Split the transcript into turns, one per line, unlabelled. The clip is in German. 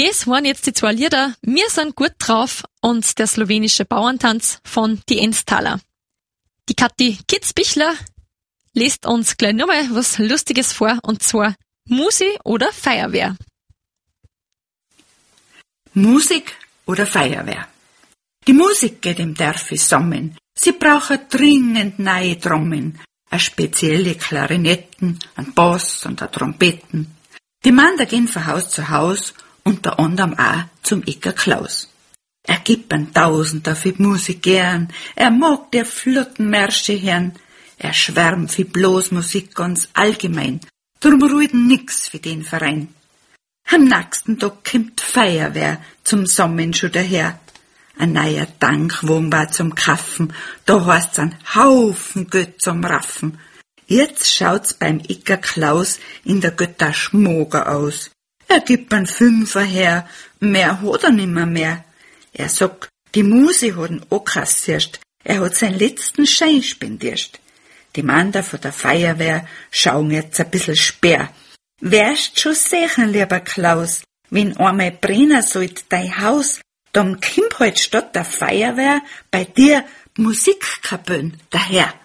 Das waren jetzt die 2 Lieder Wir sind gut drauf und der slowenische Bauerntanz von die Enztaler. Die Kathi Kitzbichler liest uns gleich nochmal was Lustiges vor, und zwar Musi oder Feuerwehr.
Musik oder Feuerwehr. Die Musik geht im Dorf zusammen. Sie brauchen dringend neue Trommeln, a spezielle Klarinetten, ein Bass und a Trompeten. Die Männer gehen von Haus zu Haus, unter anderem auch zum Icker Klaus. Er gibt ein Tausender für die Musik gern, er mag der flotten Märsche hören, er schwärmt für Blasmusik ganz allgemein, drum ruht nix für den Verein. Am nächsten Tag kommt die Feuerwehr zum Sommen schon daher. Ein neuer Tankwagen war zum Kaffen, da heißt's ein Haufen Geld zum Raffen. Jetzt schaut's beim Icker Klaus in der Götter schmoger aus. Er gibt einen Fünfer her, mehr hat er nimmer mehr. Er sagt, die Musi hat ihn ankassiert, er hat seinen letzten Schein spendiert. Die Männer von der Feuerwehr schauen jetzt ein bisschen sperr. Wärst schon sicher, lieber Klaus, wenn einmal brennen sollt dein Haus, dann kommt halt statt der Feuerwehr bei dir Musikkapellen daher.